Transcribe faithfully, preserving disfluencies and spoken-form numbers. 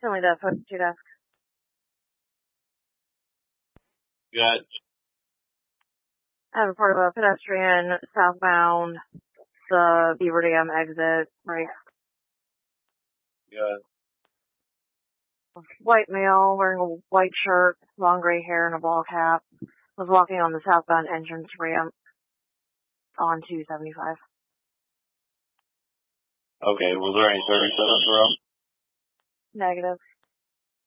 Tell me that, post two desk. Good. I have a part of a pedestrian southbound, the Beaver Dam exit, right? Good. White male, wearing a white shirt, long gray hair, and a ball cap, was walking on the southbound entrance ramp on two seventy-five. Okay, was there any service set up for him? Negative.